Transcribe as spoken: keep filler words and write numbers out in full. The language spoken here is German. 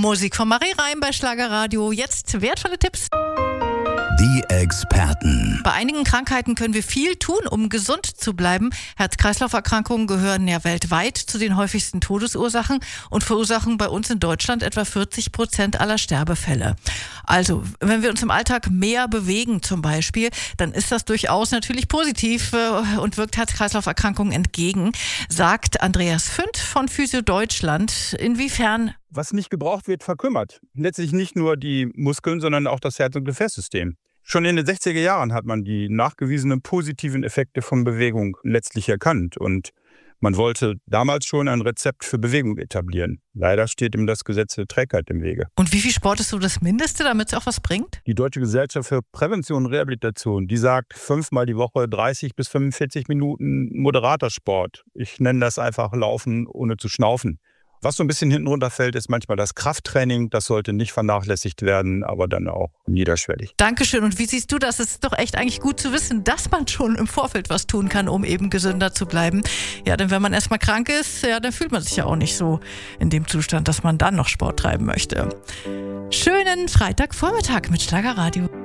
Musik von Marie Reim bei Schlagerradio. Jetzt wertvolle Tipps. Die Experten. Bei einigen Krankheiten können wir viel tun, um gesund zu bleiben. Herz-Kreislauf-Erkrankungen gehören ja weltweit zu den häufigsten Todesursachen und verursachen bei uns in Deutschland etwa vierzig Prozent aller Sterbefälle. Also, wenn wir uns im Alltag mehr bewegen zum Beispiel, dann ist das durchaus natürlich positiv und wirkt Herz-Kreislauf-Erkrankungen entgegen, sagt Andreas Fünd von Physio Deutschland. Inwiefern? Was nicht gebraucht wird, verkümmert. Letztlich nicht nur die Muskeln, sondern auch das Herz- und Gefäßsystem. Schon in den sechziger Jahren hat man die nachgewiesenen positiven Effekte von Bewegung letztlich erkannt. Und man wollte damals schon ein Rezept für Bewegung etablieren. Leider steht ihm das Gesetz der Trägheit im Wege. Und wie viel Sport ist so das Mindeste, damit es auch was bringt? Die Deutsche Gesellschaft für Prävention und Rehabilitation, die sagt fünfmal die Woche dreißig bis fünfundvierzig Minuten moderater Sport. Ich nenne das einfach Laufen ohne zu schnaufen. Was so ein bisschen hinten runterfällt, ist manchmal das Krafttraining. Das sollte nicht vernachlässigt werden, aber dann auch niederschwellig. Dankeschön. Und wie siehst du das? Es ist doch echt eigentlich gut zu wissen, dass man schon im Vorfeld was tun kann, um eben gesünder zu bleiben. Ja, denn wenn man erstmal krank ist, ja, dann fühlt man sich ja auch nicht so in dem Zustand, dass man dann noch Sport treiben möchte. Schönen Freitagvormittag mit Schlagerradio.